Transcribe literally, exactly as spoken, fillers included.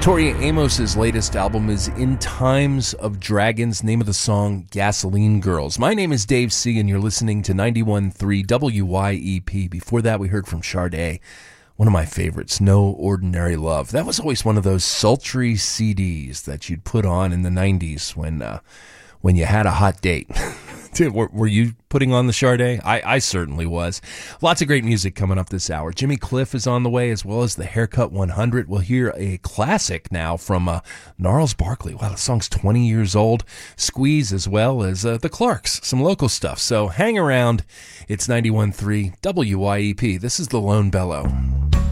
Tori Amos's latest album is In Times of Dragons, name of the song, Gasoline Girls. My name is Dave C., and you're listening to ninety-one point three W Y E P. Before that, we heard from Sade, one of my favorites, No Ordinary Love. That was always one of those sultry C Ds that you'd put on in the nineties when uh, when you had a hot date. Were, were you putting on the Sade? I, I certainly was. Lots of great music coming up this hour. Jimmy Cliff is on the way, as well as the Haircut one hundred. We'll hear a classic now from uh, Gnarls Barkley. Wow, the song's twenty years old. Squeeze, as well as uh, the Clarks, some local stuff. So hang around. It's ninety-one point three W Y E P. This is The Lone Bellow.